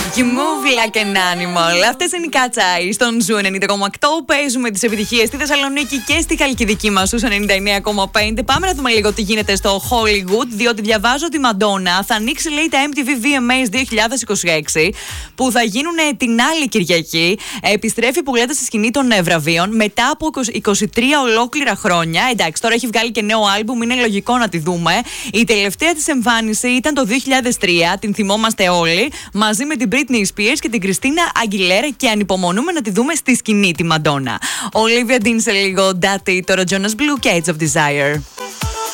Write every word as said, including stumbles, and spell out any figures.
You move like an animal. Αυτές είναι οι Cat's Eye στον Ζου ενενήντα κόμμα οκτώ. Παίζουμε τις επιτυχίες στη Θεσσαλονίκη και στη Χαλκιδική μας στους ενενήντα εννέα κόμμα πέντε. Πάμε να δούμε λίγο τι γίνεται στο Hollywood, διότι διαβάζω ότι η Μαντόνα θα ανοίξει, λέει, τα εμ τι βι βι εμ έις δύο χιλιάδες είκοσι έξι που θα γίνουν την άλλη Κυριακή. Επιστρέφει που λέτε στη σκηνή των βραβείων μετά από είκοσι τρία ολόκληρα χρόνια. Εντάξει, τώρα έχει βγάλει και νέο άλμπουμ, είναι λογικό να τη δούμε. Η τελευταία της εμφάνιση ήταν το δύο χιλιάδες τρία, την θυμόμαστε όλοι, μαζί με την Britney Spears και την Κριστίνα Αγγιλέρα, και ανυπομονούμε να τη δούμε στη σκηνή τη Μαντόνα. Olivia Dean σε λίγο, Daddy, τώρα Jonas Blue και Edge of Desire.